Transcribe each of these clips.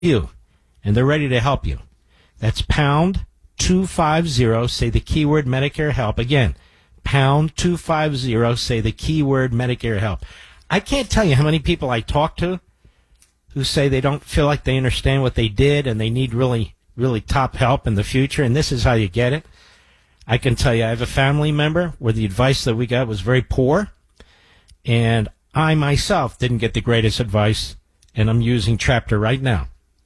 you, and they're ready to help you. That's pound 250, say the keyword Medicare help. Again, pound 250, say the keyword Medicare help. I can't tell you how many people I talk to who say they don't feel like they understand what they did and they need really, really top help in the future, and this is how you get it. I can tell you I have a family member where the advice that we got was very poor, and I myself didn't get the greatest advice, and I'm using Chapter right now.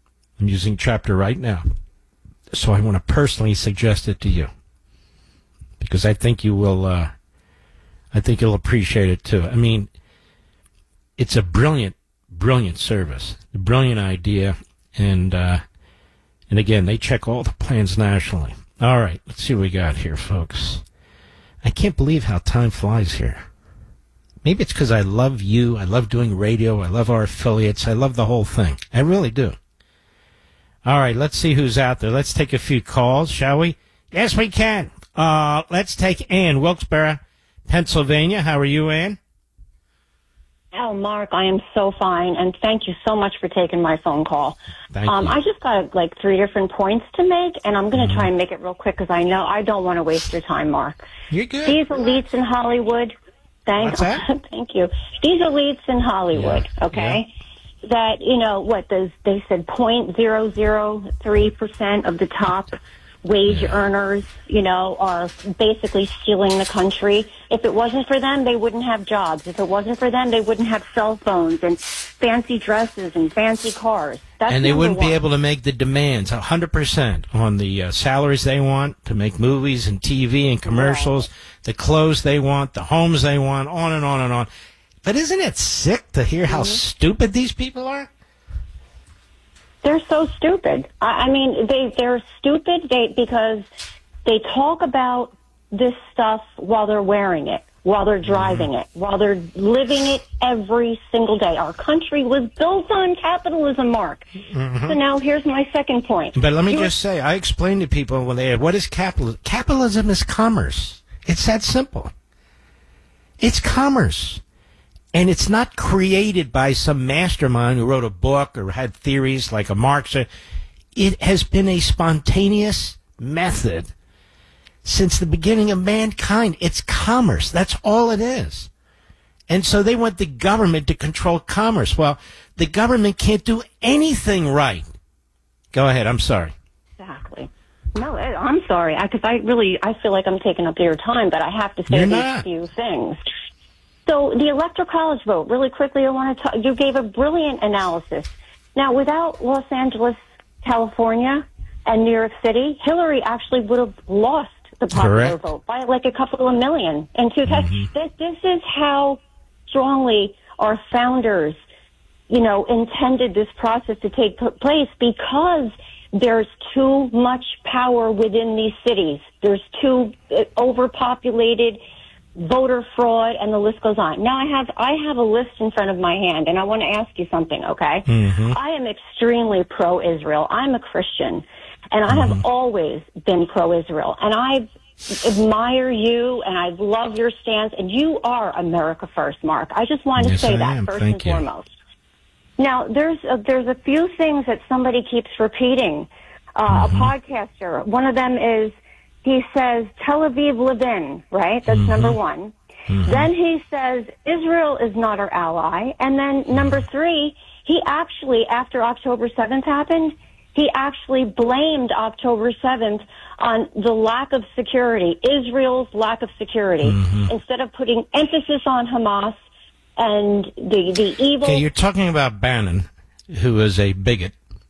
So I want to personally suggest it to you because I think you will, I think you'll appreciate it too. I mean, it's a brilliant service, a brilliant idea, and again, they check all the plans nationally. All right, let's see what we got here, folks. I can't believe how time flies here. Maybe it's because I love you, I love doing radio, I love our affiliates, I love the whole thing. I really do. All right, let's see who's out there. Let's take a few calls, shall we? Yes, we can. Let's take Ann, Wilkes-Barre, Pennsylvania. How are you, Ann? Oh, Mark, I am so fine, and thank you so much for taking my phone call. Thank you. I just got like 3 different points to make, and I'm going to try and make it real quick because I know I don't want to waste your time, Mark. You're good. These elites in Hollywood, What's that? thank you. These elites in Hollywood, okay, that, you know, they said 0.003% of the top wage earners, you know, are basically stealing the country. If it wasn't for them, they wouldn't have jobs. If it wasn't for them, they wouldn't have cell phones and fancy dresses and fancy cars. And they wouldn't be able to make the demands 100% on the salaries they want to make movies and TV and commercials, the clothes they want, the homes they want, on and on and on. But isn't it sick to hear how stupid these people are? They're so stupid. I mean, they're stupid because they talk about this stuff while they're wearing it, while they're driving it, while they're living it every single day. Our country was built on capitalism, Mark. So now here's my second point. But let me just say, I explain to people when they what is capitalism? Capitalism is commerce. It's that simple. It's commerce. And it's not created by some mastermind who wrote a book or had theories like a Marxist. It has been a spontaneous method since the beginning of mankind. It's commerce. That's all it is. And so they want the government to control commerce. Well, the government can't do anything right. Go ahead. I'm sorry. Exactly. No, I'm sorry. Because I feel like I'm taking up your time, but I have to say these few things. So the Electoral College vote, really quickly, I want to talk. You gave a brilliant analysis. Now, without Los Angeles, California, and New York City, Hillary actually would have lost the popular vote by like a couple of million. And this is how strongly our founders, you know, intended this process to take place, because there's too much power within these cities. There's too overpopulated, voter fraud, and the list goes on. Now I have a list in front of my hand, and I want to ask you something, okay? I am extremely pro-Israel. I'm a Christian, and I have always been pro-Israel. And I admire you, and I love your stance, and you are America first, Mark. I just wanted to say that first and foremost. Now, there's a few things that somebody keeps repeating. A podcaster, one of them is, he says, Tel Aviv Levin, right? That's number one. Then he says, Israel is not our ally. And then number 3, he actually, after October 7th happened, he actually blamed October 7th on the lack of security, Israel's lack of security, instead of putting emphasis on Hamas and the evil. Okay, you're talking about Bannon, who is a bigot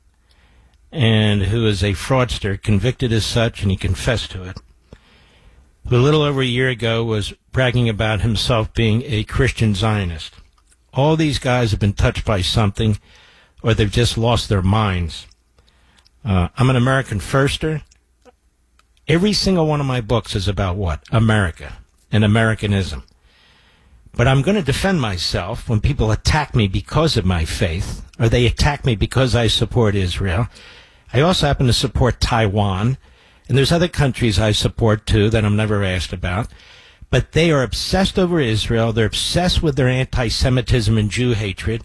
and who is a fraudster, convicted as such, and he confessed to it, who a little over a year ago was bragging about himself being a Christian Zionist. All these guys have been touched by something, or they've just lost their minds. I'm an American firster. Every single one of my books is about what? America and Americanism. But I'm going to defend myself when people attack me because of my faith, or they attack me because I support Israel. I also happen to support Taiwan, and there's other countries I support too that I'm never asked about. But they are obsessed over Israel. They're obsessed with their anti-Semitism and Jew hatred.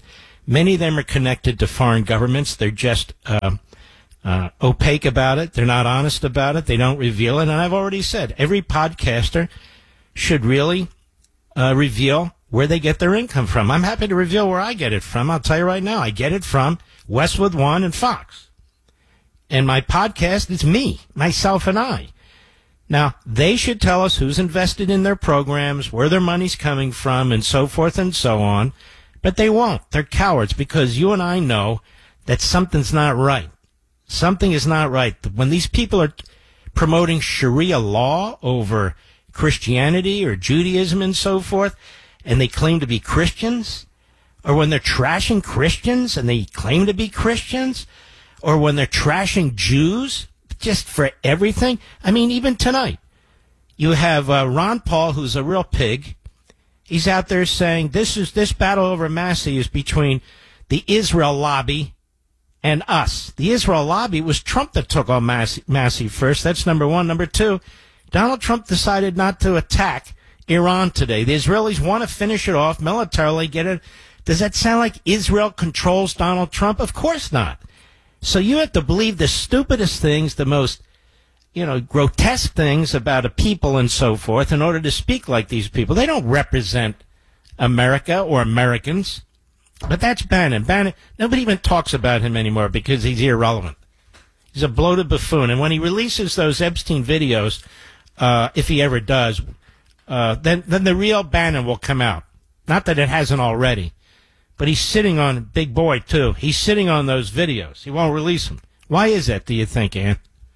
Many of them are connected to foreign governments. They're just opaque about it. They're not honest about it. They don't reveal it. And I've already said, every podcaster should really reveal where they get their income from. I'm happy to reveal where I get it from. I'll tell you right now, I get it from Westwood One and Fox. And my podcast is me, myself, and I. Now, they should tell us who's invested in their programs, where their money's coming from, and so forth and so on. But they won't. They're cowards because you and I know that something's not right. Something is not right. When these people are promoting Sharia law over Christianity or Judaism and so forth, and they claim to be Christians, or when they're trashing Christians and they claim to be Christians, or when they're trashing Jews just for everything. I mean, even tonight, you have Ron Paul, who's a real pig. He's out there saying this battle over Massey is between the Israel lobby and us. The Israel lobby was Trump that took on Massey first. That's number one. Number two, Donald Trump decided not to attack Iran today. The Israelis want to finish it off militarily, get it. Does that sound like Israel controls Donald Trump? Of course not. So you have to believe the stupidest things, the most, grotesque things about a people and so forth in order to speak like these people. They don't represent America or Americans. But that's Bannon. Bannon, nobody even talks about him anymore because he's irrelevant. He's a bloated buffoon. And when he releases those Epstein videos, if he ever does, then the real Bannon will come out. Not that it hasn't already. But he's sitting on, big boy too, he's sitting on those videos. He won't release them. Why is that, do you think, Ann?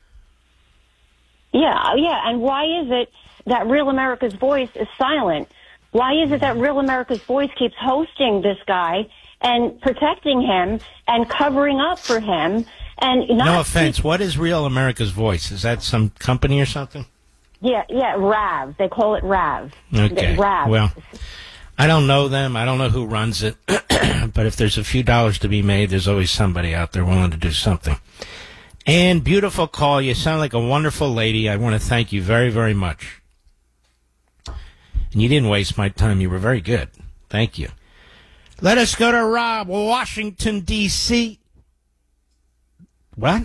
Yeah, and why is it that Real America's Voice is silent? Why is it that Real America's Voice keeps hosting this guy and protecting him and covering up for him? And not no offense, what is Real America's Voice? Is that some company or something? Yeah, RAV. They call it RAV. Okay, RAV. Well, I don't know them. I don't know who runs it. But if there's a few dollars to be made, there's always somebody out there willing to do something. And beautiful call. You sound like a wonderful lady. I want to thank you very, very much. And you didn't waste my time. You were very good. Thank you. Let us go to Rob, Washington, D.C. What?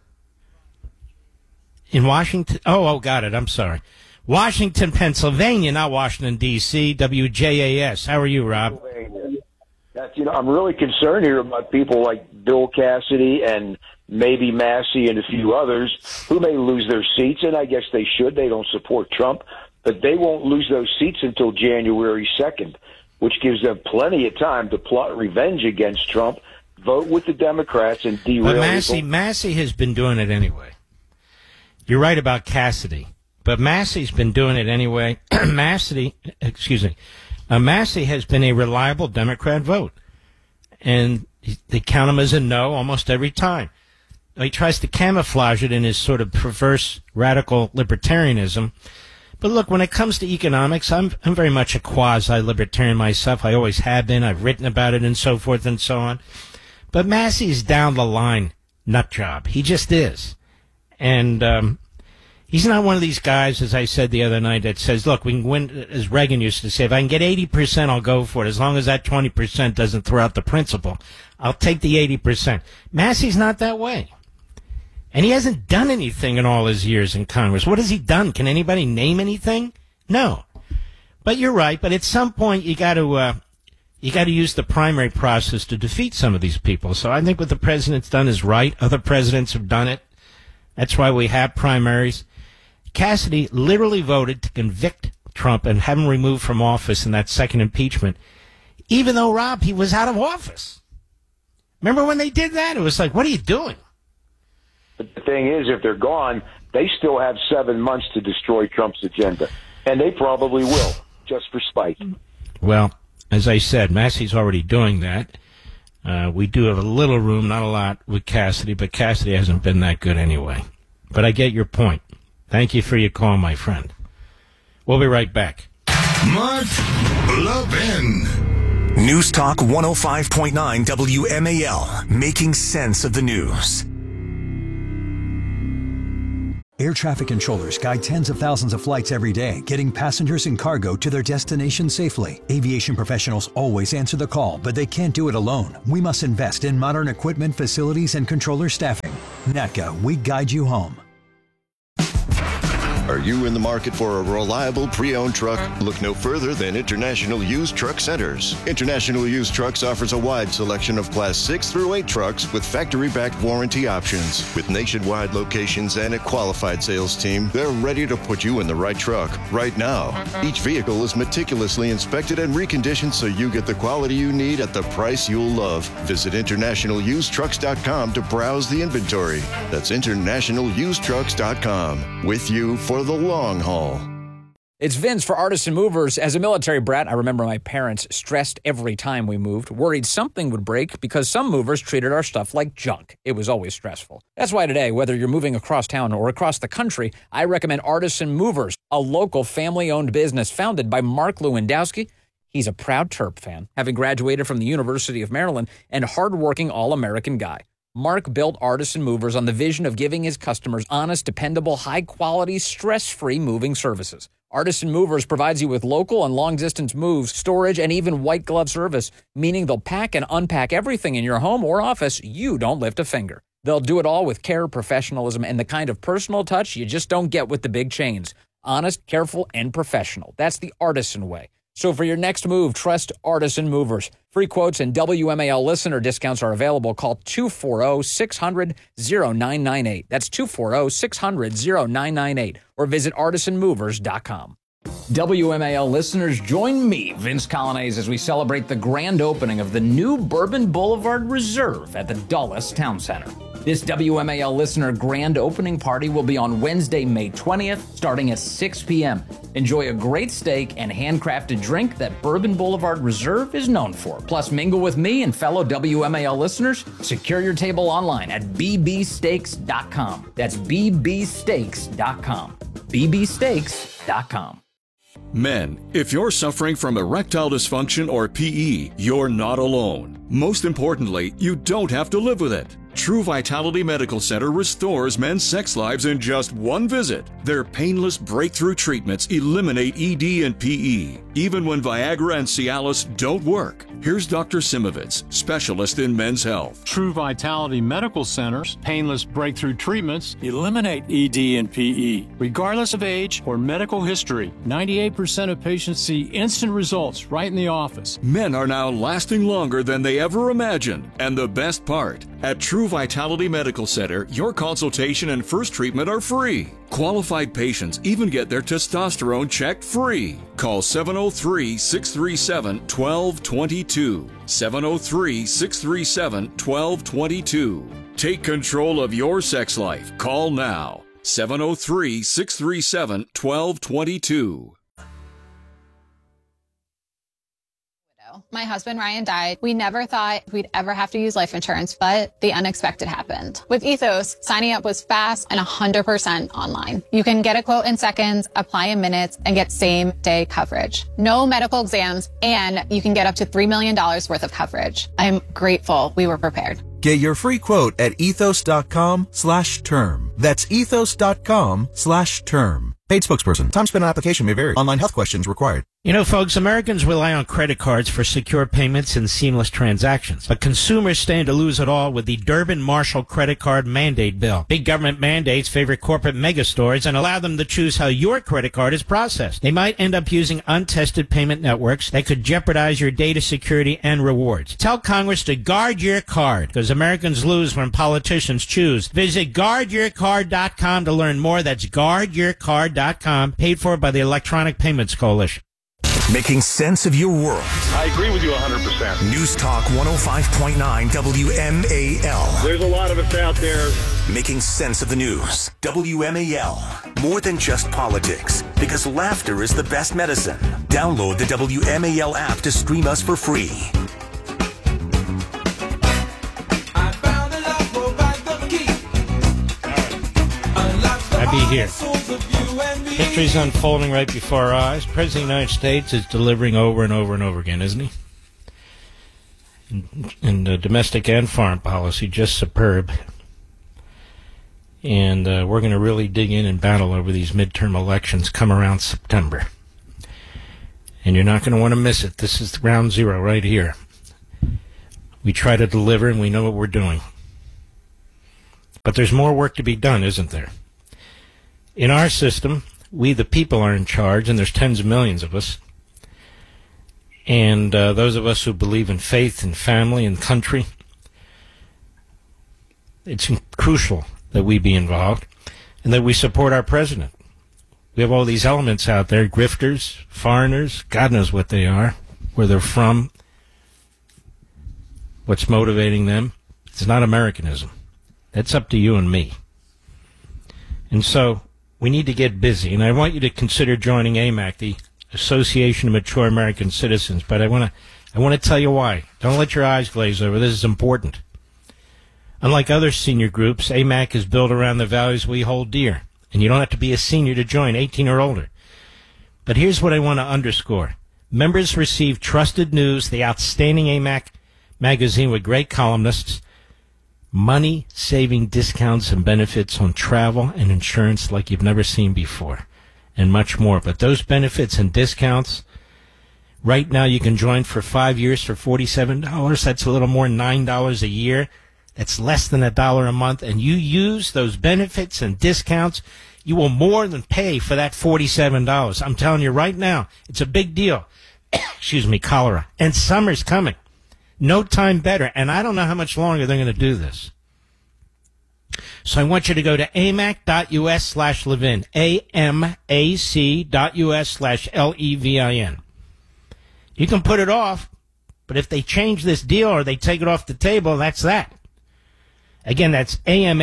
In Washington? Oh, got it. I'm sorry. Washington, Pennsylvania, not Washington, D.C., WJAS. How are you, Rob? That's, I'm really concerned here about people like Bill Cassidy and maybe Massey and a few others who may lose their seats, and I guess they should. They don't support Trump, but they won't lose those seats until January 2nd, which gives them plenty of time to plot revenge against Trump, vote with the Democrats, and derail. But Massey has been doing it anyway. You're right about Cassidy. But Massey's been doing it anyway. Massey has been a reliable Democrat vote. And they count him as a no almost every time. He tries to camouflage it in his sort of perverse radical libertarianism. But look, when it comes to economics, I'm very much a quasi-libertarian myself. I always have been. I've written about it and so forth and so on. But Massey's down the line nut job. He just is. And he's not one of these guys, as I said the other night, that says, look, we can win, as Reagan used to say, if I can get 80%, I'll go for it. As long as that 20% doesn't throw out the principle, I'll take the 80%. Massey's not that way. And he hasn't done anything in all his years in Congress. What has he done? Can anybody name anything? No. But you're right. But at some point, you got to use the primary process to defeat some of these people. So I think what the president's done is right. Other presidents have done it. That's why we have primaries. Cassidy literally voted to convict Trump and have him removed from office in that second impeachment, even though, Rob, he was out of office. Remember when they did that? It was like, what are you doing? But the thing is, if they're gone, they still have 7 months to destroy Trump's agenda. And they probably will, just for spite. Well, as I said, Massey's already doing that. We do have a little room, not a lot, with Cassidy, but Cassidy hasn't been that good anyway. But I get your point. Thank you for your call, my friend. We'll be right back. Mark Levin. News Talk 105.9 WMAL, making sense of the news. Air traffic controllers guide tens of thousands of flights every day, getting passengers and cargo to their destination safely. Aviation professionals always answer the call, but they can't do it alone. We must invest in modern equipment, facilities, and controller staffing. NATCA, we guide you home. Are you in the market for a reliable pre-owned truck? Look no further than International Used Truck Centers. International Used Trucks offers a wide selection of Class 6 through 8 trucks with factory-backed warranty options. With nationwide locations and a qualified sales team, they're ready to put you in the right truck right now. Each vehicle is meticulously inspected and reconditioned so you get the quality you need at the price you'll love. Visit InternationalUsedTrucks.com to browse the inventory. That's InternationalUsedTrucks.com. With you for the long haul. It's Vince for Artisan Movers. As a military brat, I remember my parents stressed every time we moved, worried something would break because some movers treated our stuff like junk. It was always stressful. That's why today, whether you're moving across town or across the country, I recommend Artisan Movers, a local family-owned business founded by Mark Lewandowski. He's a proud Terp fan, having graduated from the University of Maryland, and hardworking all-American guy. Mark built Artisan Movers on the vision of giving his customers honest, dependable, high-quality, stress-free moving services. Artisan Movers provides you with local and long-distance moves, storage, and even white-glove service, meaning they'll pack and unpack everything in your home or office. You don't lift a finger. They'll do it all with care, professionalism, and the kind of personal touch you just don't get with the big chains. Honest, careful, and professional. That's the Artisan way. So for your next move, trust Artisan Movers. Free quotes and WMAL listener discounts are available. Call 240-600-0998. That's 240-600-0998. Or visit artisanmovers.com. WMAL listeners, join me, Vince Colonnese, as we celebrate the grand opening of the new Bourbon Boulevard Reserve at the Dulles Town Center. This WMAL listener grand opening party will be on Wednesday, May 20th, starting at 6 p.m. Enjoy a great steak and handcrafted drink that Bourbon Boulevard Reserve is known for. Plus, mingle with me and fellow WMAL listeners. Secure your table online at bbsteaks.com. That's bbsteaks.com. bbsteaks.com. Men, if you're suffering from erectile dysfunction or PE, you're not alone. Most importantly, you don't have to live with it. True Vitality Medical Center restores men's sex lives in just one visit. Their painless breakthrough treatments eliminate ED and PE, even when Viagra and Cialis don't work. Here's Dr. Simovitz, specialist in men's health. True Vitality Medical Center's painless breakthrough treatments eliminate ED and PE, regardless of age or medical history. 98% of patients see instant results right in the office. Men are now lasting longer than they ever imagined. And the best part, at True Vitality Medical Center, your consultation and first treatment are free. Qualified patients even get their testosterone checked free. Call 703-637-1222. 703-637-1222. Take control of your sex life. Call now. 703-637-1222. My husband, Ryan, died. We never thought we'd ever have to use life insurance, but the unexpected happened. With Ethos, signing up was fast and 100% online. You can get a quote in seconds, apply in minutes, and get same-day coverage. No medical exams, and you can get up to $3 million worth of coverage. I'm grateful we were prepared. Get your free quote at ethos.com/term. That's ethos.com/term. Paid spokesperson. Time spent on application may vary. Online health questions required. You know, folks, Americans rely on credit cards for secure payments and seamless transactions. But consumers stand to lose it all with the Durbin-Marshall credit card mandate bill. Big government mandates favor corporate megastores and allow them to choose how your credit card is processed. They might end up using untested payment networks that could jeopardize your data security and rewards. Tell Congress to guard your card, because Americans lose when politicians choose. Visit guardyourcard.com to learn more. That's guardyourcard.com, paid for by the Electronic Payments Coalition. Making sense of your world. I agree with you 100%. News Talk 105.9 WMAL. There's a lot of us out there. Making sense of the news. WMAL. More than just politics, because laughter is the best medicine. Download the WMAL app to stream us for free. I'd be here. History's unfolding right before our eyes. President of the United States is delivering over and over and over again, isn't he? In domestic and foreign policy, just superb. And we're going to really dig in and battle over these midterm elections come around September. And you're not going to want to miss it. This is round zero right here. We try to deliver, and we know what we're doing. But there's more work to be done, isn't there? In our system, we the people are in charge, and there's tens of millions of us. And those of us who believe in faith and family and country, it's crucial that we be involved and that we support our president. We have all these elements out there, grifters, foreigners, God knows what they are, where they're from, what's motivating them. It's not Americanism. That's up to you and me. And so we need to get busy. And I want you to consider joining AMAC, the Association of Mature American Citizens. But I want to tell you why. Don't let your eyes glaze over. This is important. Unlike other senior groups, AMAC is built around the values we hold dear. And you don't have to be a senior to join, 18 or older. But here's what I want to underscore. Members receive trusted news, the outstanding AMAC magazine with great columnists, money-saving discounts and benefits on travel and insurance like you've never seen before, and much more. But those benefits and discounts, right now you can join for 5 years for $47. That's a little more than $9 a year. That's less than $1 a month, and you use those benefits and discounts, you will more than pay for that $47. I'm telling you right now, it's a big deal. Excuse me, cholera. And summer's coming. No time better, and I don't know how much longer they're going to do this. So I want you to go to amac.us/Levin, amac.us/LEVIN. You can put it off, but if they change this deal or they take it off the table, that's that. Again, that's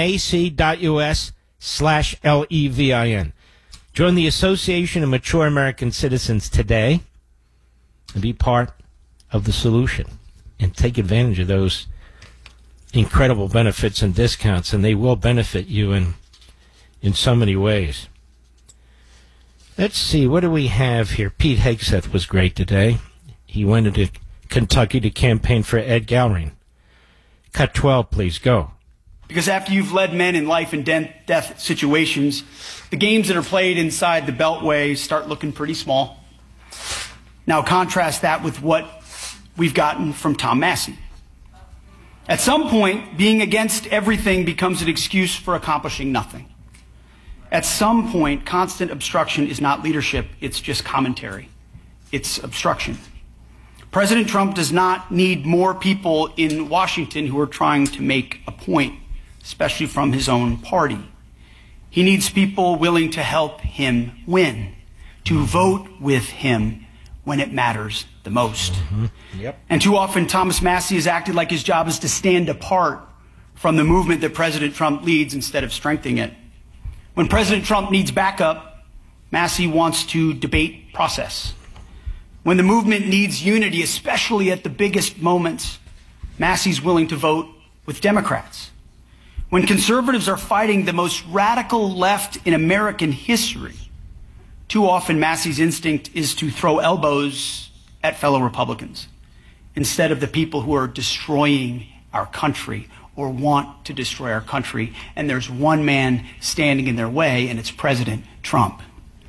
amac.us/LEVIN. Join the Association of Mature American Citizens today and be part of the solution and take advantage of those incredible benefits and discounts, and they will benefit you in so many ways. Let's see, what do we have here? Pete Hegseth was great today. He went into Kentucky to campaign for Ed Galbraith. Cut 12, please, go. Because after you've led men in life and death situations, the games that are played inside the Beltway start looking pretty small. Now contrast that with what we've gotten from Tom Massie. At some point, being against everything becomes an excuse for accomplishing nothing. At some point, constant obstruction is not leadership, it's just commentary. It's obstruction. President Trump does not need more people in Washington who are trying to make a point, especially from his own party. He needs people willing to help him win, to vote with him when it matters the most. Yep. And too often, Thomas Massie has acted like his job is to stand apart from the movement that President Trump leads instead of strengthening it. When President Trump needs backup, Massie wants to debate process. When the movement needs unity, especially at the biggest moments, Massie's willing to vote with Democrats. When conservatives are fighting the most radical left in American history, too often Massie's instinct is to throw elbows at fellow Republicans instead of the people who are destroying our country or want to destroy our country. And there's one man standing in their way, and it's President Trump.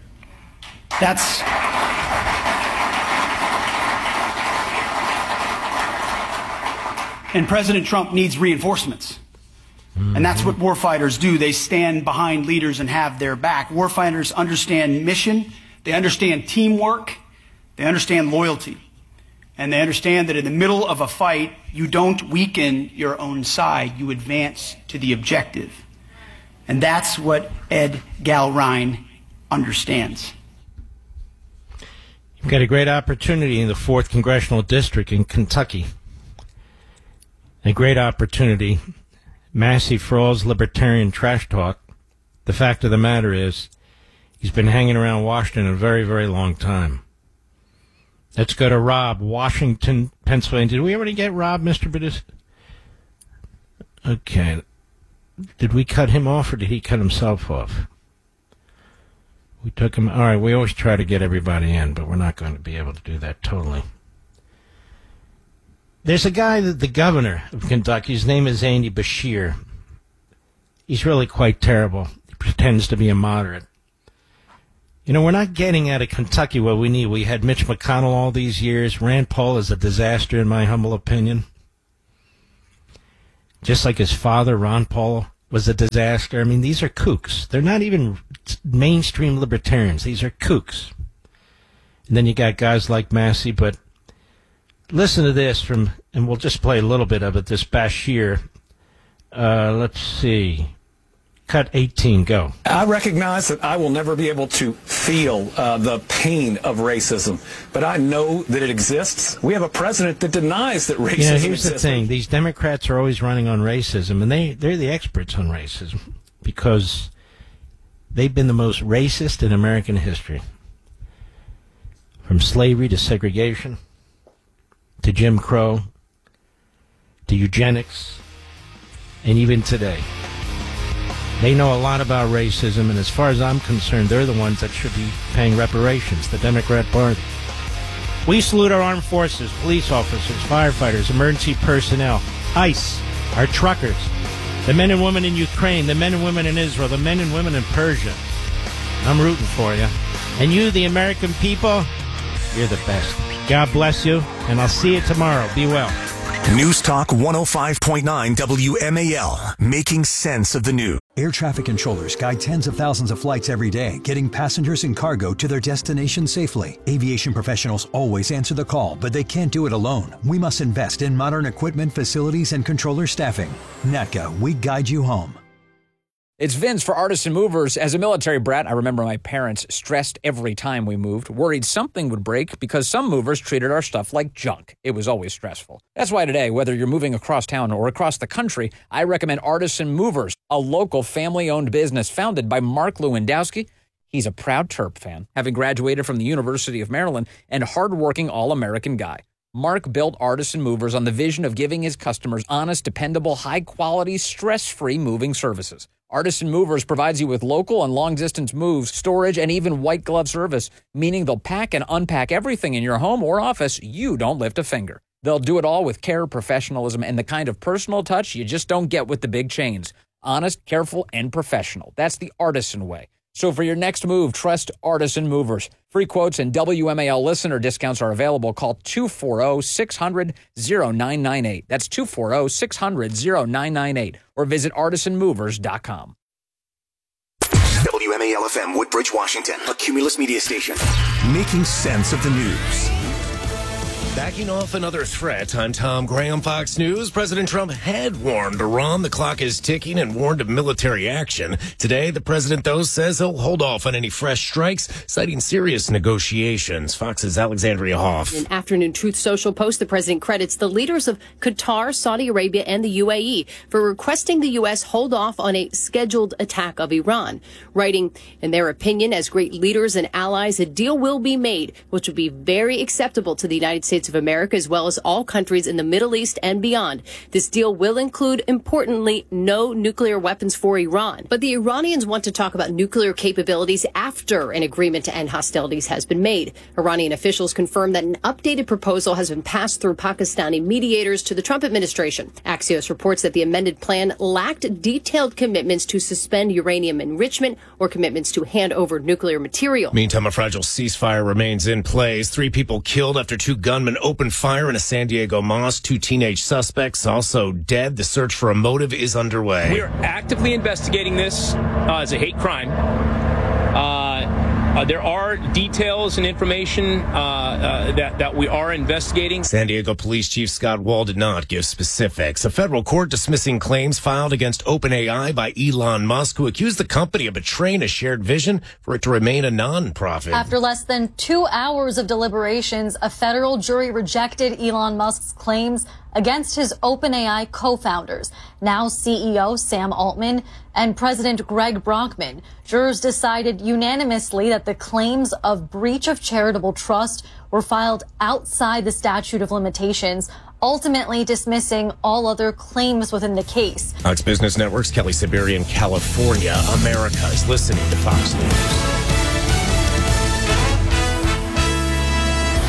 And President Trump needs reinforcements. And that's what warfighters do. They stand behind leaders and have their back. Warfighters understand mission. They understand teamwork. They understand loyalty. And they understand that in the middle of a fight, you don't weaken your own side. You advance to the objective. And that's what Ed Galbraith understands. You've got a great opportunity in the 4th Congressional District in Kentucky. A great opportunity. Massie, for all his libertarian trash talk, the fact of the matter is he's been hanging around Washington a very, very long time. Let's go to Rob, Washington, Pennsylvania. Did we already get Rob, Mr. Bedis? Okay. Did we cut him off, or did he cut himself off? We took him. All right, we always try to get everybody in, but we're not going to be able to do that totally. There's a guy, the governor of Kentucky, his name is Andy Beshear. He's really quite terrible. He pretends to be a moderate. You know, we're not getting out of Kentucky what we need. We had Mitch McConnell all these years. Rand Paul is a disaster, in my humble opinion. Just like his father, Ron Paul, was a disaster. I mean, these are kooks. They're not even mainstream libertarians. These are kooks. And then you got guys like Massey, but listen to this from, and we'll just play a little bit of it, this Bashir. Let's see. Cut 18, go. I recognize that I will never be able to feel the pain of racism, but I know that it exists. We have a president that denies that racism exists. Here's the thing. These Democrats are always running on racism, and they're the experts on racism because they've been the most racist in American history. From slavery to segregation to Jim Crow to eugenics and even today. They know a lot about racism, and as far as I'm concerned, they're the ones that should be paying reparations, the Democrat Party. We salute our armed forces, police officers, firefighters, emergency personnel, ICE, our truckers, the men and women in Ukraine, the men and women in Israel, the men and women in Persia. I'm rooting for you. And you, the American people, you're the best. God bless you, and I'll see you tomorrow. Be well. News Talk 105.9 WMAL, making sense of the news. Air traffic controllers guide tens of thousands of flights every day, getting passengers and cargo to their destination safely. Aviation professionals always answer the call, but they can't do it alone. We must invest in modern equipment, facilities, and controller staffing. NATCA, we guide you home. It's Vince for Artisan Movers. As a military brat, I remember my parents stressed every time we moved, worried something would break because some movers treated our stuff like junk. It was always stressful. That's why today, whether you're moving across town or across the country, I recommend Artisan Movers, a local family-owned business founded by Mark Lewandowski. He's a proud Terp fan, having graduated from the University of Maryland, and hardworking all-American guy. Mark built Artisan Movers on the vision of giving his customers honest, dependable, high-quality, stress-free moving services. Artisan Movers provides you with local and long-distance moves, storage, and even white glove service, meaning they'll pack and unpack everything in your home or office. You don't lift a finger. They'll do it all with care, professionalism, and the kind of personal touch you just don't get with the big chains. Honest, careful, and professional. That's the Artisan way. So for your next move, trust Artisan Movers. Free quotes and WMAL listener discounts are available. Call 240-600-0998. That's 240-600-0998. Or visit artisanmovers.com. WMAL-FM, Woodbridge, Washington. A Cumulus media station. Making sense of the news. Backing off another threat. I'm Tom Graham, Fox News. President Trump had warned Iran the clock is ticking and warned of military action. Today, the president, though, says he'll hold off on any fresh strikes, citing serious negotiations. Fox's Alexandria Hoff. In an afternoon Truth Social post, the president credits the leaders of Qatar, Saudi Arabia, and the UAE for requesting the U.S. hold off on a scheduled attack of Iran. Writing, in their opinion, as great leaders and allies, a deal will be made, which would be very acceptable to the United States of America, as well as all countries in the Middle East and beyond. This deal will include, importantly, no nuclear weapons for Iran. But the Iranians want to talk about nuclear capabilities after an agreement to end hostilities has been made. Iranian officials confirmed that an updated proposal has been passed through Pakistani mediators to the Trump administration. Axios reports that the amended plan lacked detailed commitments to suspend uranium enrichment or commitments to hand over nuclear material. Meantime, a fragile ceasefire remains in place. 3 people killed after 2 gunmen opened fire in a San Diego mosque. 2 teenage suspects also dead. The search for a motive is underway. We are actively investigating this as a hate crime. There are details and information that we are investigating. San Diego Police Chief Scott Wall did not give specifics. A federal court dismissing claims filed against OpenAI by Elon Musk, who accused the company of betraying a shared vision for it to remain a nonprofit. After less than 2 hours of deliberations, a federal jury rejected Elon Musk's claims against his OpenAI co-founders, now CEO Sam Altman and President Greg Brockman. Jurors decided unanimously that the claims of breach of charitable trust were filed outside the statute of limitations, ultimately dismissing all other claims within the case. Fox Business Network's Kelly Siberian, California. America is listening to Fox News.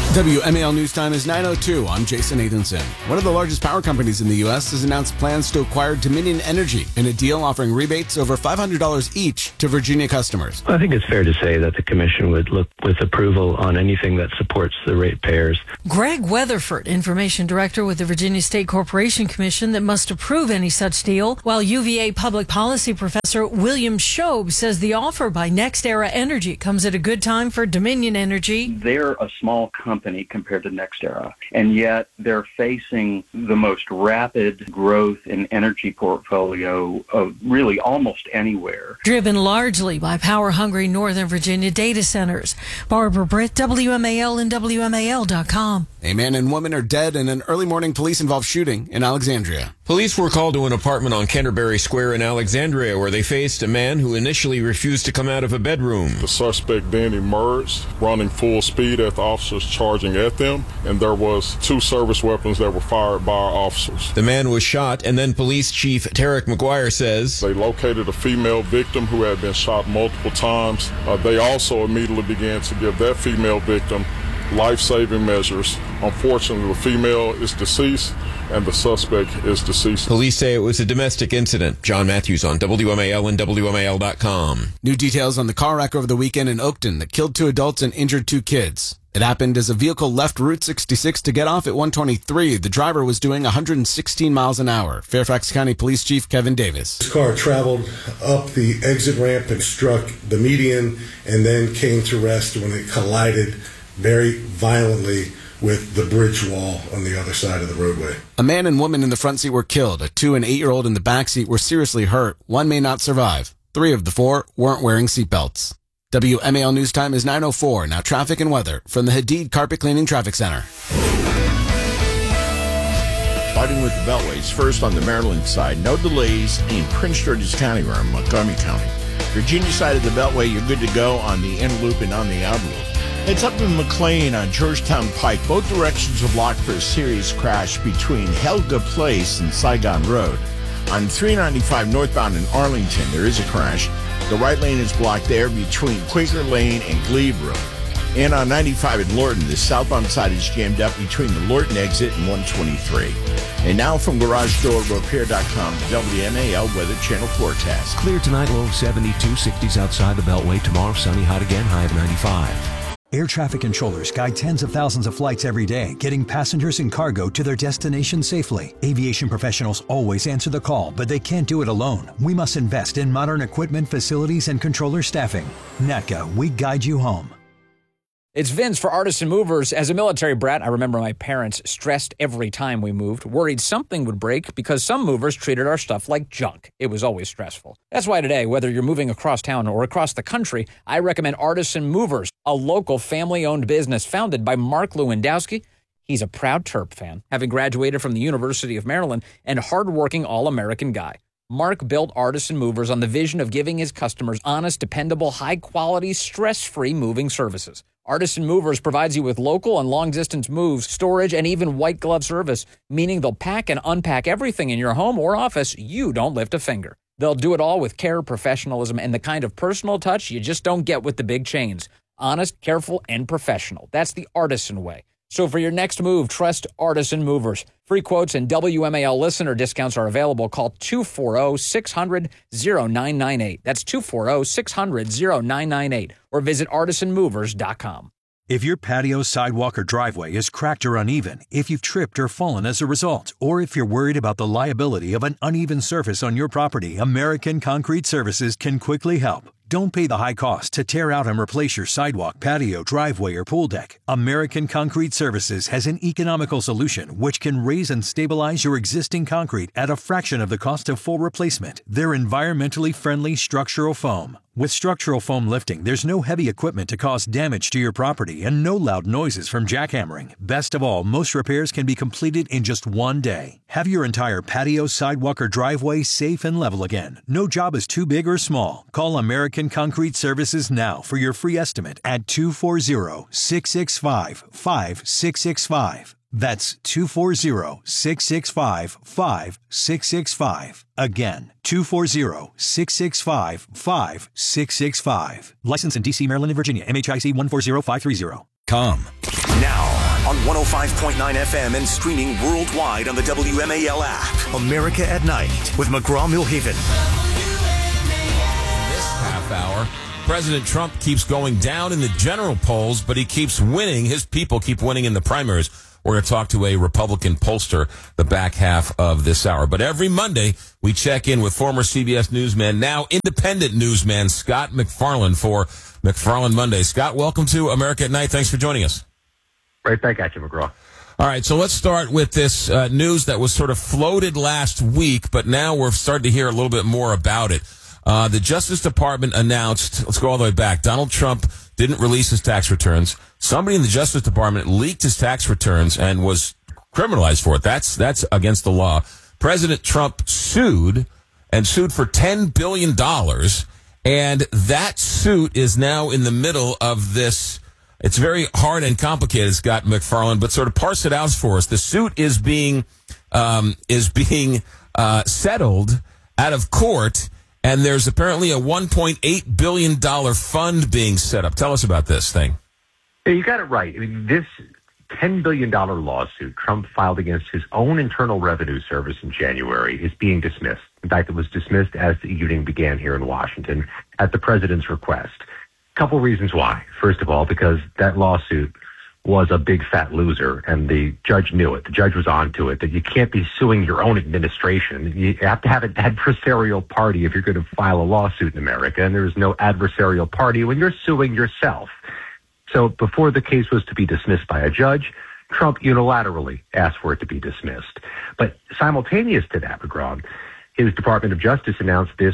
WMAL News Time is 9:02. I'm Jason Nathanson. One of the largest power companies in the U.S. has announced plans to acquire Dominion Energy in a deal offering rebates over $500 each to Virginia customers. I think it's fair to say that the Commission would look with approval on anything that supports the ratepayers. Greg Weatherford, Information Director with the Virginia State Corporation Commission, that must approve any such deal, while UVA Public Policy Professor William Shobe says the offer by NextEra Energy comes at a good time for Dominion Energy. They're a small company compared to NextEra, and yet they're facing the most rapid growth in energy portfolio of really almost anywhere. Driven largely by power-hungry Northern Virginia data centers. Barbara Britt, WMAL and WMAL.com. A man and woman are dead in an early morning police-involved shooting in Alexandria. Police were called to an apartment on Canterbury Square in Alexandria where they faced a man who initially refused to come out of a bedroom. The suspect then emerged, running full speed at the officers charging at them, and there was 2 service weapons that were fired by our officers. The man was shot, and then Police Chief Tarek McGuire says they located a female victim who had been shot multiple times. They also immediately began to give that female victim life-saving measures. Unfortunately, the female is deceased and the suspect is deceased. Police say it was a domestic incident. John Matthews on WMAL and WMAL.com. New details on the car wreck over the weekend in Oakton that killed 2 adults and injured 2 kids. It happened as a vehicle left Route 66 to get off at 123. The driver was doing 116 miles an hour. Fairfax County Police Chief Kevin Davis. This car traveled up the exit ramp and struck the median and then came to rest when it collided very violently with the bridge wall on the other side of the roadway. A man and woman in the front seat were killed. A 2- and 8-year-old in the back seat were seriously hurt. 1 may not survive. 3 of the 4 weren't wearing seatbelts. WMAL News Time is 9:04. Now traffic and weather from the Hadid Carpet Cleaning Traffic Center. Starting with the Beltways, first on the Maryland side, no delays in Prince George's County or Montgomery County. Virginia side of the Beltway, you're good to go on the inner loop and on the outer loop. It's up in McLean on Georgetown Pike. Both directions are blocked for a serious crash between Helga Place and Saigon Road. On 395 northbound in Arlington, there is a crash. The right lane is blocked there between Quaker Lane and Glebe Road. And on 95 in Lorton, the southbound side is jammed up between the Lorton exit and 123. And now from GarageDoorRepair.com, WMAL Weather Channel forecast. Clear tonight, low of 72, 60s outside the Beltway. Tomorrow, sunny, hot again, high of 95. Air traffic controllers guide tens of thousands of flights every day, getting passengers and cargo to their destination safely. Aviation professionals always answer the call, but they can't do it alone. We must invest in modern equipment, facilities, and controller staffing. NATCA, we guide you home. It's Vince for Artisan Movers. As a military brat, I remember my parents stressed every time we moved, worried something would break because some movers treated our stuff like junk. It was always stressful. That's why today, whether you're moving across town or across the country, I recommend Artisan Movers, a local family-owned business founded by Mark Lewandowski. He's a proud Terp fan, having graduated from the University of Maryland, and hardworking all-American guy. Mark built Artisan Movers on the vision of giving his customers honest, dependable, high-quality, stress-free moving services. Artisan Movers provides you with local and long-distance moves, storage, and even white glove service, meaning they'll pack and unpack everything in your home or office. You don't lift a finger. They'll do it all with care, professionalism, and the kind of personal touch you just don't get with the big chains. Honest, careful, and professional. That's the Artisan way. So for your next move, trust Artisan Movers. Free quotes and WMAL listener discounts are available. Call 240-600-0998. That's 240-600-0998. Or visit artisanmovers.com. If your patio, sidewalk, or driveway is cracked or uneven, if you've tripped or fallen as a result, or if you're worried about the liability of an uneven surface on your property, American Concrete Services can quickly help. Don't pay the high cost to tear out and replace your sidewalk, patio, driveway, or pool deck. American Concrete Services has an economical solution which can raise and stabilize your existing concrete at a fraction of the cost of full replacement. They're environmentally friendly structural foam. With structural foam lifting, there's no heavy equipment to cause damage to your property and no loud noises from jackhammering. Best of all, most repairs can be completed in just one day. Have your entire patio, sidewalk, or driveway safe and level again. No job is too big or small. Call American Concrete Services now for your free estimate at 240-665-5665. That's 240-665-5665. Again, 240-665-5665. License in D.C., Maryland, and Virginia. MHIC 140530. Now, on 105.9 FM and streaming worldwide on the WMAL app. America at Night with McGraw-Milhaven. This half hour, President Trump keeps going down in the general polls, but he keeps winning. His people keep winning in the primaries. We're going to talk to a Republican pollster the back half of this hour. But every Monday, we check in with former CBS newsman, now independent newsman, Scott MacFarlane for MacFarlane Monday. Scott, welcome to America at Night. Thanks for joining us. Right back at you, McGraw. All right, so let's start with this news that was sort of floated last week, but now we're starting to hear a little bit more about it. The Justice Department announced, let's go all the way back, Donald Trump didn't release his tax returns. Somebody in the Justice Department leaked his tax returns and was criminalized for it. That's against the law. President Trump sued for $10 billion, and that suit is now in the middle of this. It's very hard and complicated, Scott MacFarlane, but sort of parse it out for us. The suit is being settled out of court, and there's apparently a $1.8 billion fund being set up. Tell us about this thing. Yeah, you got it right. I mean, this $10 billion lawsuit Trump filed against his own Internal Revenue Service in January is being dismissed. In fact, it was dismissed as the evening began here in Washington at the president's request. A couple reasons why. First of all, because that lawsuit was a big fat loser, and the judge knew it. The judge was onto it, that you can't be suing your own administration. You have to have an adversarial party if you're going to file a lawsuit in America, and there is no adversarial party when you're suing yourself. So before the case was to be dismissed by a judge, Trump unilaterally asked for it to be dismissed. But simultaneous to that, McGraw, his Department of Justice announced this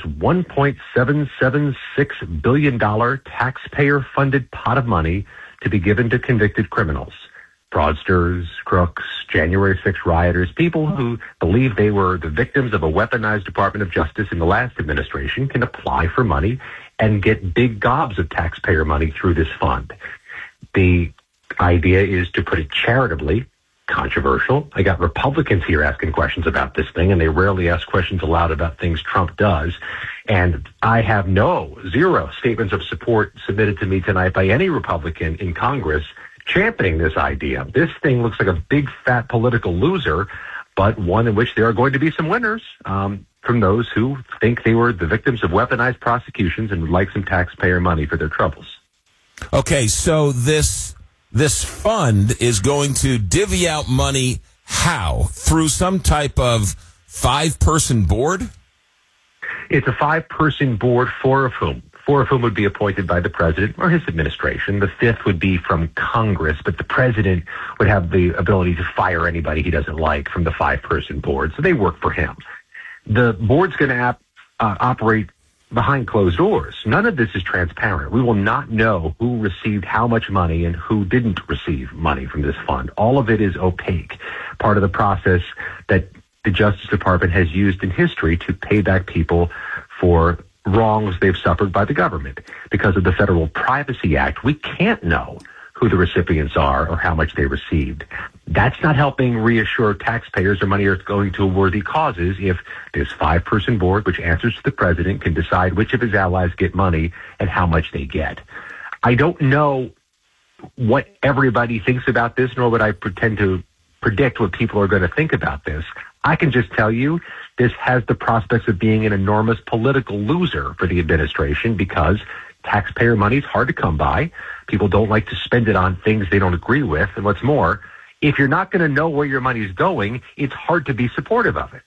$1.776 billion taxpayer-funded pot of money to be given to convicted criminals, fraudsters, crooks, January 6 rioters, people who believe they were the victims of a weaponized Department of Justice in the last administration can apply for money and get big gobs of taxpayer money through this fund. The idea is to put it charitably. Controversial. I got Republicans here asking questions about this thing, and they rarely ask questions aloud about things Trump does. And I have zero statements of support submitted to me tonight by any Republican in Congress championing this idea. This thing looks like a big, fat political loser, but one in which there are going to be some winners from those who think they were the victims of weaponized prosecutions and would like some taxpayer money for their troubles. Okay, so this fund is going to divvy out money how? Through some type of 5-person board? It's a 5-person board, 4 of whom would be appointed by the president or his administration. The 5th would be from Congress, but the president would have the ability to fire anybody he doesn't like from the 5-person board, so they work for him. The board's going to operate behind closed doors. None of this is transparent. We will not know who received how much money and who didn't receive money from this fund. All of it is opaque, part of the process that the Justice Department has used in history to pay back people for wrongs they've suffered by the government. Because of the Federal Privacy Act, we can't know who the recipients are or how much they received. That's not helping reassure taxpayers their money is going to worthy causes if this 5-person board, which answers to the president, can decide which of his allies get money and how much they get. I don't know what everybody thinks about this, nor would I pretend to predict what people are going to think about this. I can just tell you this has the prospects of being an enormous political loser for the administration because taxpayer money is hard to come by. People don't like to spend it on things they don't agree with. And what's more, if you're not going to know where your money is going, it's hard to be supportive of it.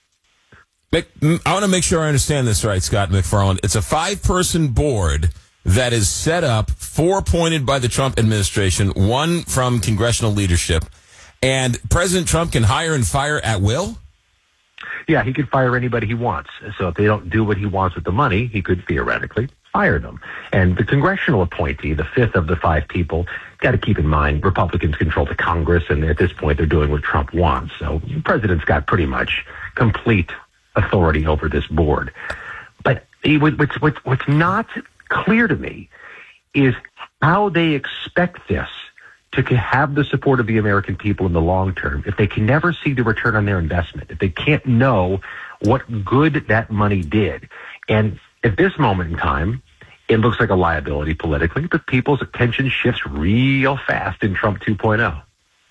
I want to make sure I understand this right, Scott MacFarlane. It's a 5-person board that is set up, 4 appointed by the Trump administration, 1 from congressional leadership, and President Trump can hire and fire at will? Yeah, he could fire anybody he wants. So if they don't do what he wants with the money, he could theoretically fire them. And the congressional appointee, the 5th of the 5 people, got to keep in mind Republicans control the Congress, and at this point they're doing what Trump wants. So the president's got pretty much complete authority over this board. But what's not clear to me is how they expect this to have the support of the American people in the long term if they can never see the return on their investment, if they can't know what good that money did. And at this moment in time, it looks like a liability politically, but people's attention shifts real fast in Trump 2.0.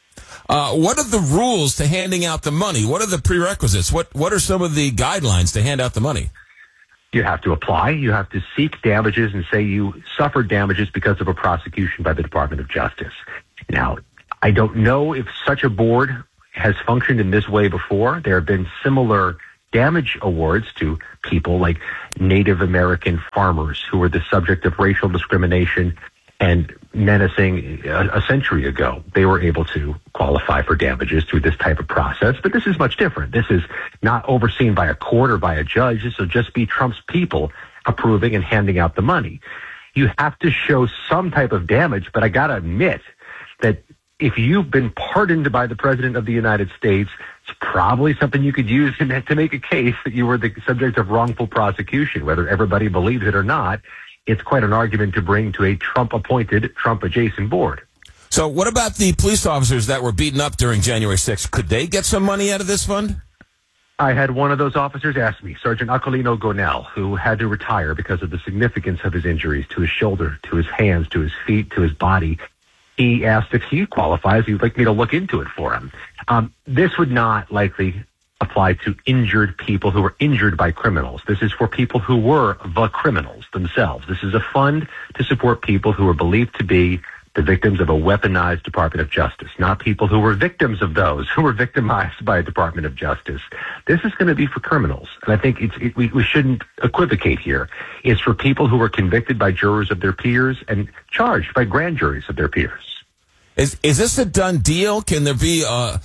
What are the rules to handing out the money? What are the prerequisites? What are some of the guidelines to hand out the money? You have to apply. You have to seek damages and say you suffered damages because of a prosecution by the Department of Justice. Now, I don't know if such a board has functioned in this way before. There have been similar damage awards to people like Native American farmers who were the subject of racial discrimination and menacing a century ago. They were able to qualify for damages through this type of process, but this is much different. This is not overseen by a court or by a judge. This will just be Trump's people approving and handing out the money. You have to show some type of damage, but I got to admit that if you've been pardoned by the President of the United States, it's probably something you could use to make a case that you were the subject of wrongful prosecution, whether everybody believes it or not. It's quite an argument to bring to a Trump-appointed, Trump-adjacent board. So what about the police officers that were beaten up during January 6th? Could they get some money out of this fund? I had one of those officers ask me, Sergeant Aquilino Gonell, who had to retire because of the significance of his injuries to his shoulder, to his hands, to his feet, to his body. He asked if he qualifies. He'd like me to look into it for him. This would not likely apply to injured people who were injured by criminals. This is for people who were the criminals themselves. This is a fund to support people who are believed to be the victims of a weaponized Department of Justice, not people who were victims of those who were victimized by a Department of Justice. This is going to be for criminals. And I think we shouldn't equivocate here. It's for people who were convicted by jurors of their peers and charged by grand juries of their peers. Is this a done deal? Can there be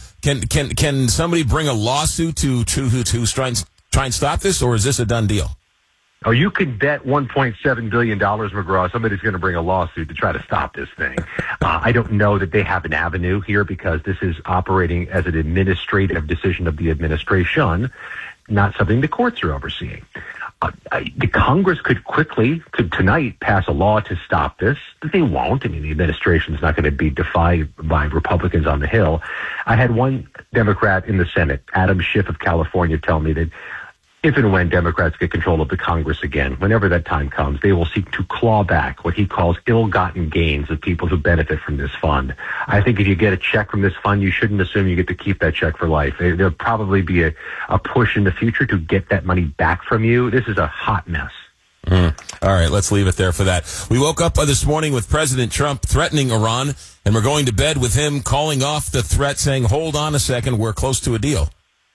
can somebody bring a lawsuit to try and stop this, or is this a done deal? Oh, you can bet $1.7 billion, McGraw, somebody's going to bring a lawsuit to try to stop this thing. I don't know that they have an avenue here because this is operating as an administrative decision of the administration, not something the courts are overseeing. The Congress could tonight pass a law to stop this, but they won't. I mean, the administration is not going to be defied by Republicans on the Hill. I had one Democrat in the Senate, Adam Schiff of California, tell me that if and when Democrats get control of the Congress again, whenever that time comes, they will seek to claw back what he calls ill-gotten gains of people who benefit from this fund. I think if you get a check from this fund, you shouldn't assume you get to keep that check for life. There'll probably be a push in the future to get that money back from you. This is a hot mess. All right, let's leave it there for that. We woke up this morning with President Trump threatening Iran, and we're going to bed with him calling off the threat, saying, hold on a second, we're close to a deal.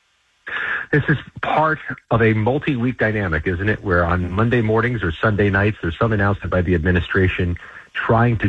This is part of a multi-week dynamic, isn't it, where on Monday mornings or Sunday nights, there's some announcement by the administration trying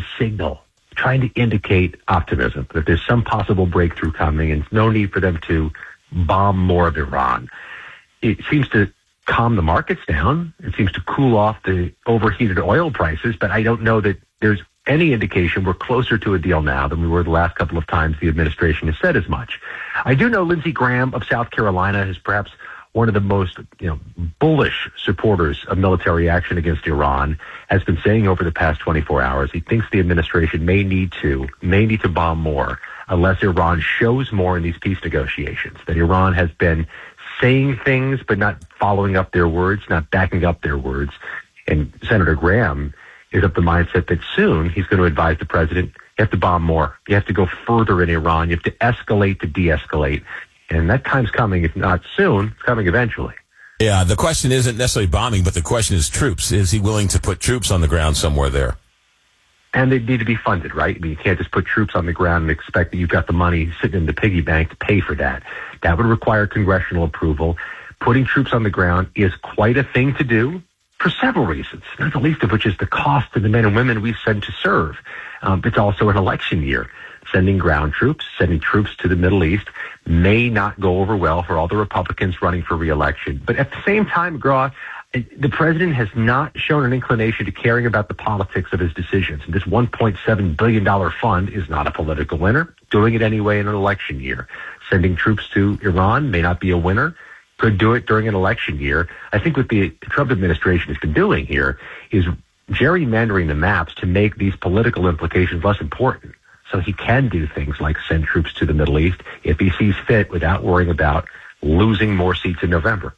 to indicate optimism, that there's some possible breakthrough coming and no need for them to bomb more of Iran. It seems to calm the markets down. It seems to cool off the overheated oil prices, but I don't know that there's any indication we're closer to a deal now than we were the last couple of times the administration has said as much. I do know Lindsey Graham of South Carolina is perhaps one of the most bullish supporters of military action against Iran, has been saying over the past 24 hours he thinks the administration may need to bomb more unless Iran shows more in these peace negotiations, that Iran has been saying things but not following up their words, not backing up their words. And Senator Graham is of the mindset that soon he's going to advise the president, you have to bomb more. You have to go further in Iran. You have to escalate to de-escalate. And that time's coming. If not soon, it's coming eventually. Yeah, the question isn't necessarily bombing, but the question is troops. Is he willing to put troops on the ground somewhere there? And they need to be funded, right? I mean, you can't just put troops on the ground and expect that you've got the money sitting in the piggy bank to pay for that. That would require congressional approval. Putting troops on the ground is quite a thing to do for several reasons, not the least of which is the cost to the men and women we send to serve. It's also an election year. Sending ground troops, sending troops to the Middle East may not go over well for all the Republicans running for re-election. But at the same time, McGraw, the president has not shown an inclination to caring about the politics of his decisions. And this $1.7 billion fund is not a political winner. Doing it anyway in an election year. Sending troops to Iran may not be a winner. Could do it during an election year. I think what the Trump administration has been doing here is gerrymandering the maps to make these political implications less important. So he can do things like send troops to the Middle East if he sees fit without worrying about losing more seats in November.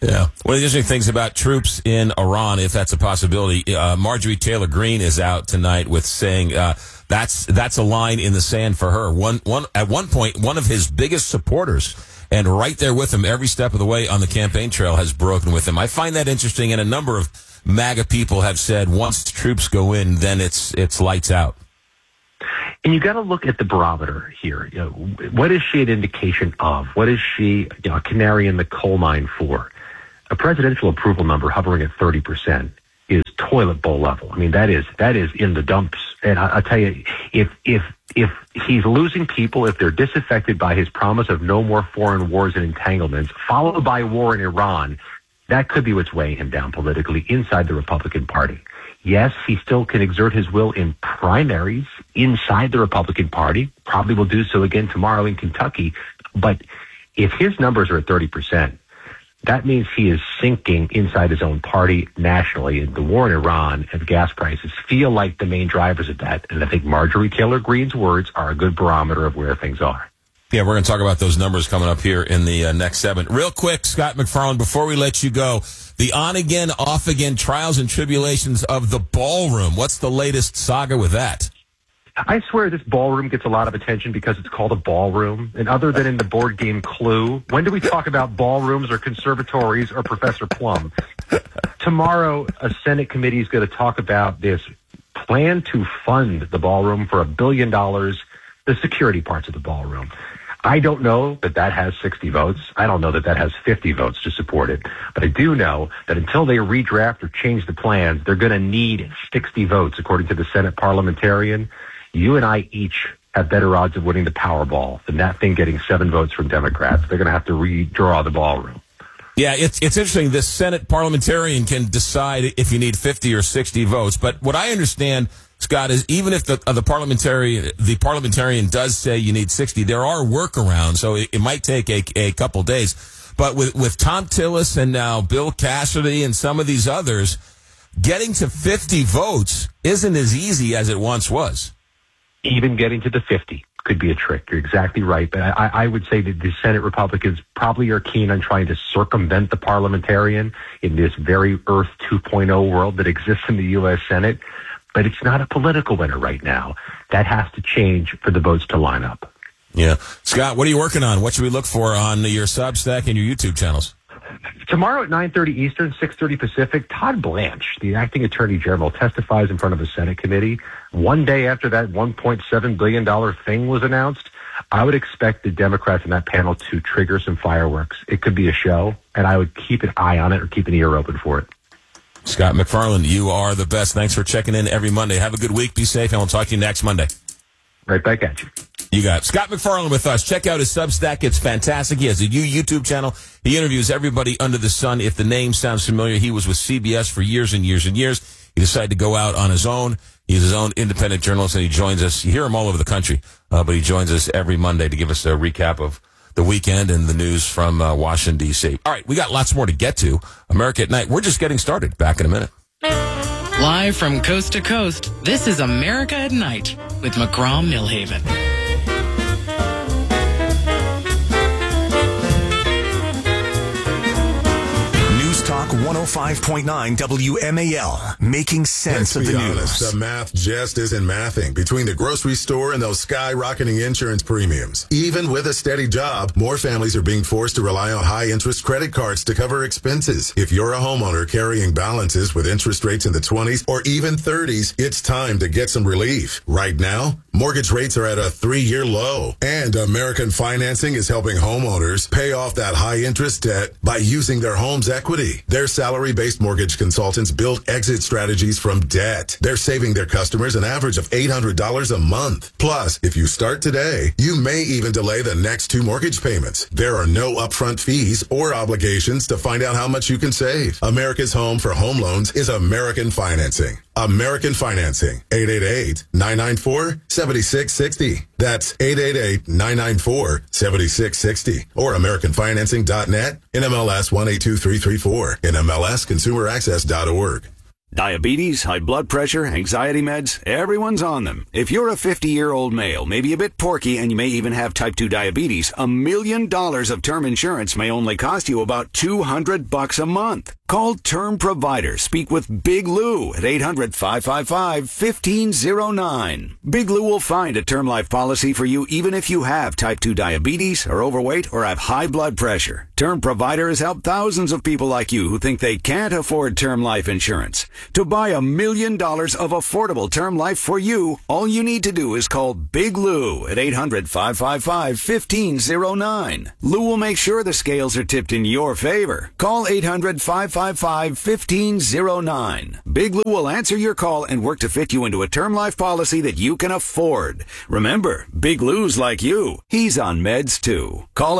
Yeah. One of the interesting things about troops in Iran, if that's a possibility, Marjorie Taylor Greene is out tonight with saying that's a line in the sand for her. At one point, one of his biggest supporters, and right there with him every step of the way on the campaign trail, has broken with him. I find that interesting, and a number of MAGA people have said once troops go in, then it's lights out. And you got to look at the barometer here. You know, what is she an indication of? What is she, a canary in the coal mine for? A presidential approval number hovering at 30% is toilet bowl level. I mean, that is in the dumps. And I'll tell you, if he's losing people, if they're disaffected by his promise of no more foreign wars and entanglements, followed by war in Iran, that could be what's weighing him down politically inside the Republican Party. Yes, he still can exert his will in primaries inside the Republican Party, probably will do so again tomorrow in Kentucky. But if his numbers are at 30%, that means he is sinking inside his own party nationally. And the war in Iran and gas prices feel like the main drivers of that. And I think Marjorie Taylor Greene's words are a good barometer of where things are. Yeah, we're going to talk about those numbers coming up here in the next segment. Real quick, Scott MacFarlane, before we let you go, the on-again, off-again trials and tribulations of the ballroom. What's the latest saga with that? I swear this ballroom gets a lot of attention because it's called a ballroom. And other than in the board game Clue, when do we talk about ballrooms or conservatories or Professor Plum? Tomorrow, a Senate committee is going to talk about this plan to fund the ballroom for $1 billion, the security parts of the ballroom. I don't know that has 60 votes. I don't know that has 50 votes to support it. But I do know that until they redraft or change the plans, they're going to need 60 votes, according to the Senate parliamentarian. You and I each have better odds of winning the Powerball than that thing getting 7 votes from Democrats. They're going to have to redraw the ballroom. Yeah, it's interesting. This Senate parliamentarian can decide if you need 50 or 60 votes. But what I understand, Scott, is even if the parliamentarian does say you need 60, there are workarounds. So it might take a couple days. But with Tom Tillis and now Bill Cassidy and some of these others, getting to 50 votes isn't as easy as it once was. Even getting to the 50 could be a trick. You're exactly right. But I would say that the Senate Republicans probably are keen on trying to circumvent the parliamentarian in this very Earth 2.0 world that exists in the U.S. Senate. But it's not a political winner right now. That has to change for the votes to line up. Yeah. Scott, what are you working on? What should we look for on your Substack and your YouTube channels? Tomorrow at 9:30 Eastern, 6:30 Pacific, Todd Blanche, the acting attorney general, testifies in front of a Senate committee. One day after that $1.7 billion thing was announced, I would expect the Democrats in that panel to trigger some fireworks. It could be a show, and I would keep an eye on it or keep an ear open for it. Scott MacFarlane, you are the best. Thanks for checking in every Monday. Have a good week. Be safe, and we'll talk to you next Monday. Right back at you. You got it. Scott MacFarlane with us. Check out his Substack. It's fantastic. He has a YouTube channel. He interviews everybody under the sun. If the name sounds familiar, he was with CBS for years and years and years. He decided to go out on his own. He's his own independent journalist, and he joins us. You hear him all over the country, but he joins us every Monday to give us a recap of the weekend and the news from Washington, D.C. All right, we got lots more to get to. America at Night. We're just getting started. Back in a minute. Live from coast to coast, this is America at Night with McGraw-Millhaven. Talk 105.9 WMAL, making sense of the news. Honest, the math just isn't mathing between the grocery store and those skyrocketing insurance premiums. Even with a steady job, more families are being forced to rely on high-interest credit cards to cover expenses. If you're a homeowner carrying balances with interest rates in the 20s or even 30s, it's time to get some relief. Right now, mortgage rates are at a 3-year low, and American Financing is helping homeowners pay off that high-interest debt by using their home's equity. Their salary-based mortgage consultants build exit strategies from debt. They're saving their customers an average of $800 a month. Plus, if you start today, you may even delay the next 2 mortgage payments. There are no upfront fees or obligations to find out how much you can save. America's home for home loans is American Financing. American Financing, 888-994-7660. That's 888-994-7660. Or AmericanFinancing.net, NMLS 182334, NMLSConsumerAccess.org. Diabetes, high blood pressure, anxiety meds, everyone's on them. If you're a 50-year-old male, maybe a bit porky, and you may even have type 2 diabetes, $1 million of term insurance may only cost you about $200 a month. Call Term Provider. Speak with Big Lou at 800-555-1509. Big Lou will find a term life policy for you even if you have type 2 diabetes, are overweight, or have high blood pressure. Term Provider has helped thousands of people like you who think they can't afford term life insurance. To buy $1 million of affordable term life for you, all you need to do is call Big Lou at 800-555-1509. Lou will make sure the scales are tipped in your favor. Call 800-555-1509. Big Lou will answer your call and work to fit you into a term life policy that you can afford. Remember, Big Lou's like you. He's on meds too. Call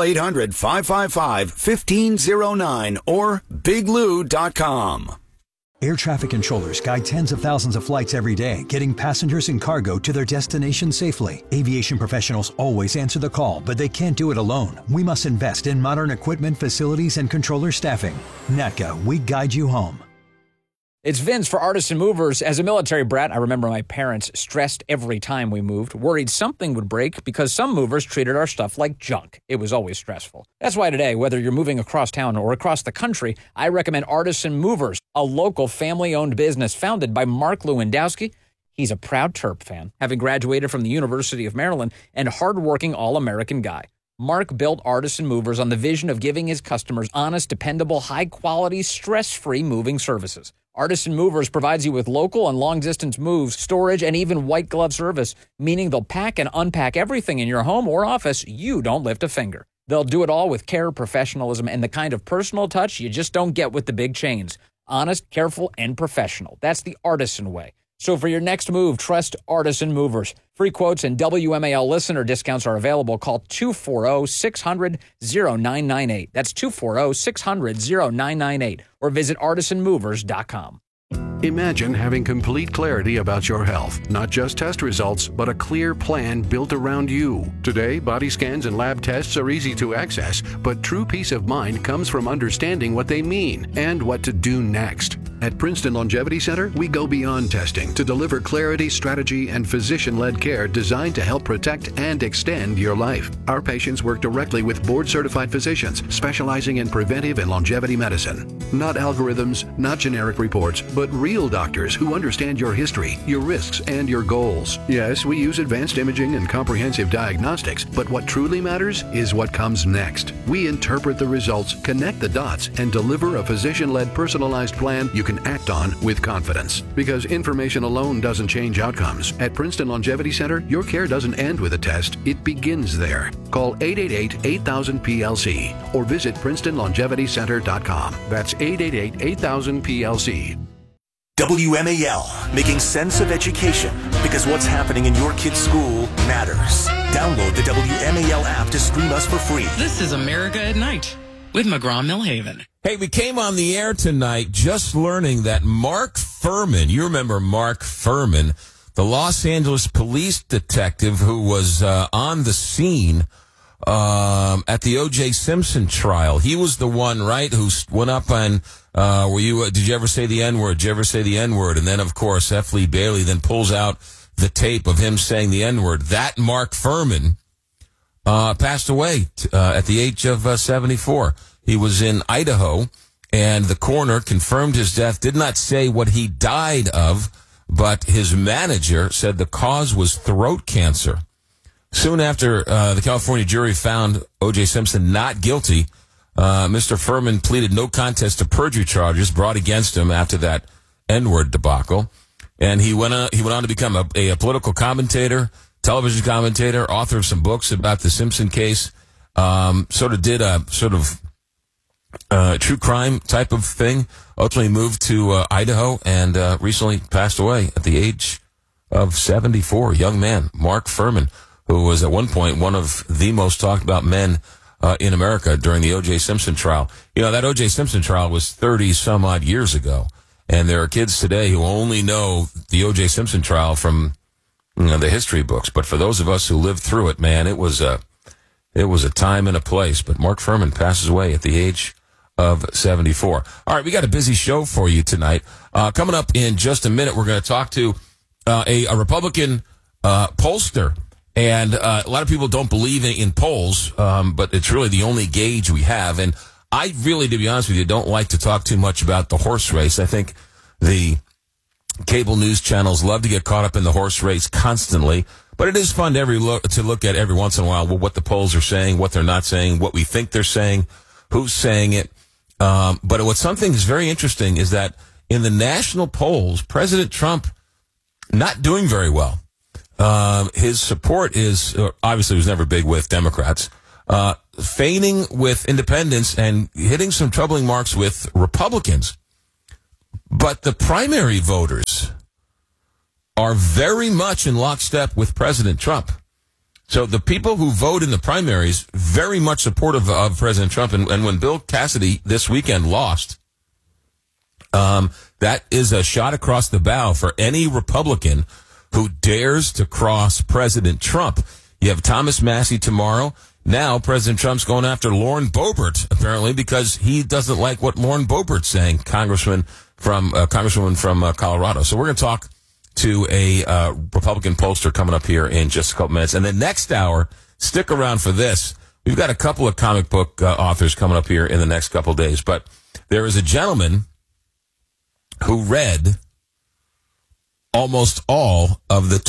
800-555-1509 or biglou.com. Air traffic controllers guide tens of thousands of flights every day, getting passengers and cargo to their destination safely. Aviation professionals always answer the call, but they can't do it alone. We must invest in modern equipment, facilities, and controller staffing. NATCA, we guide you home. It's Vince for Artisan Movers. As a military brat, I remember my parents stressed every time we moved, worried something would break because some movers treated our stuff like junk. It was always stressful. That's why today, whether you're moving across town or across the country, I recommend Artisan Movers, a local family-owned business founded by Mark Lewandowski. He's a proud Terp fan, having graduated from the University of Maryland, and hardworking all-American guy. Mark built Artisan Movers on the vision of giving his customers honest, dependable, high-quality, stress-free moving services. Artisan Movers provides you with local and long-distance moves, storage, and even white-glove service, meaning they'll pack and unpack everything in your home or office. You don't lift a finger. They'll do it all with care, professionalism, and the kind of personal touch you just don't get with the big chains. Honest, careful, and professional. That's the Artisan way. So for your next move, trust Artisan Movers. Free quotes and WMAL listener discounts are available. Call 240-600-0998. That's 240-600-0998. Or visit artisanmovers.com. Imagine having complete clarity about your health. Not just test results, but a clear plan built around you. Today, body scans and lab tests are easy to access, but true peace of mind comes from understanding what they mean and what to do next. At Princeton Longevity Center, we go beyond testing to deliver clarity, strategy, and physician-led care designed to help protect and extend your life. Our patients work directly with board-certified physicians specializing in preventive and longevity medicine. Not algorithms, not generic reports, but real doctors who understand your history, your risks, and your goals. Yes, we use advanced imaging and comprehensive diagnostics, but what truly matters is what comes next. We interpret the results, connect the dots, and deliver a physician-led personalized plan you can act on with confidence. Because information alone doesn't change outcomes. At Princeton Longevity Center, your care doesn't end with a test, it begins there. Call 888-8000-PLC or visit PrincetonLongevityCenter.com. That's 888-8000-PLC. WMAL, making sense of education, because what's happening in your kid's school matters. Download the WMAL app to stream us for free. This is America at Night with McGraw-Millhaven. Hey, we came on the air tonight just learning that Mark Furman, you remember Mark Furman, the Los Angeles police detective who was on the scene at the O.J. Simpson trial. He was the one, right, who went up on, did you ever say the N-word? Did you ever say the N-word? And then, of course, F. Lee Bailey then pulls out the tape of him saying the N-word. That Mark Furman passed away at the age of 74. He was in Idaho, and the coroner confirmed his death, did not say what he died of, but his manager said the cause was throat cancer. Soon after the California jury found O.J. Simpson not guilty, Mr. Furman pleaded no contest to perjury charges brought against him after that N-word debacle. And he went on to become a political commentator, television commentator, author of some books about the Simpson case, did a true crime type of thing, ultimately moved to Idaho, and recently passed away at the age of 74. Young man, Mark Furman, who was at one point one of the most talked about men in America during the O.J. Simpson trial. You know, that O.J. Simpson trial was 30-some-odd years ago, and there are kids today who only know the O.J. Simpson trial from the history books. But for those of us who lived through it, man, it was a time and a place. But Mark Furman passes away at the age of 74. All right, we got a busy show for you tonight. Coming up in just a minute, we're going to talk to a Republican pollster. And a lot of people don't believe in polls, but it's really the only gauge we have. And I really, to be honest with you, don't like to talk too much about the horse race. I think the cable news channels love to get caught up in the horse race constantly. But it is fun to look at every once in a while what the polls are saying, what they're not saying, what we think they're saying, who's saying it. But what's something that's very interesting is that in the national polls, President Trump not doing very well. His support is obviously was never big with Democrats, feigning with independents and hitting some troubling marks with Republicans. But the primary voters are very much in lockstep with President Trump. So the people who vote in the primaries very much supportive of President Trump. And when Bill Cassidy this weekend lost, that is a shot across the bow for any Republican who dares to cross President Trump. You have Thomas Massey tomorrow. Now President Trump's going after Lauren Boebert, apparently, because he doesn't like what Lauren Boebert's saying, congresswoman from Colorado. So we're going to talk to a Republican pollster coming up here in just a couple minutes. And then next hour, stick around for this. We've got a couple of comic book authors coming up here in the next couple of days. But there is a gentleman who read almost all of the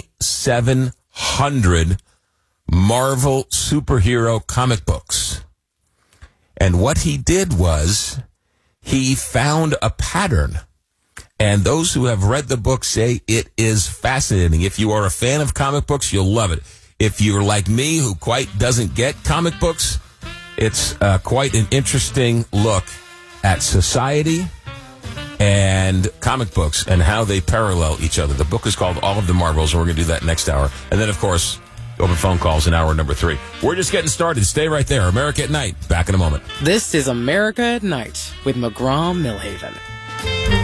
2,700 Marvel superhero comic books. And what he did was he found a pattern. And those who have read the book say it is fascinating. If you are a fan of comic books, you'll love it. If you're like me, who quite doesn't get comic books, it's quite an interesting look at society and comic books and how they parallel each other. The book is called All of the Marvels, and we're going to do that next hour. And then, of course, open phone calls in hour number 3. We're just getting started. Stay right there. America at Night. Back in a moment. This is America at Night with McGraw Millhaven.